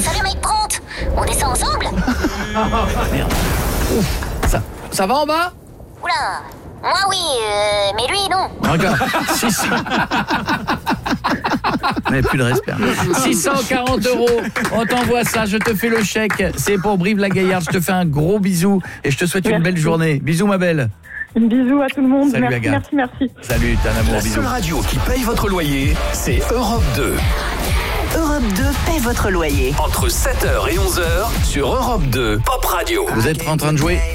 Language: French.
Salut Mike Brandt. On descend ensemble? Merde. Ça va en bas? Oula. Moi oui, mais lui non. Encore. On n'avait plus de respect. 640 €. On t'envoie ça, je te fais le chèque. C'est pour Brive-la-Gaillarde. Je te fais un gros bisou et je te souhaite une belle journée. Bisous ma belle. Un bisou à tout le monde. Salut, merci, Agathe. merci. Salut, t'es un amour, La bisous. seule radio qui paye votre loyer, c'est Europe 2. Europe 2 paie votre loyer. Entre 7h et 11h sur Europe 2 Pop Radio. Vous êtes en train de jouer